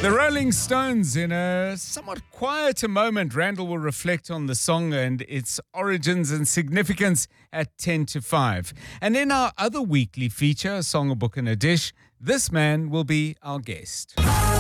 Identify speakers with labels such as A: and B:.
A: The Rolling Stones, in a somewhat quieter moment, Randall will reflect on the song and its origins and significance at 10 to 5. And in our other weekly feature, A Song, a Book and a Dish, this man will be our guest.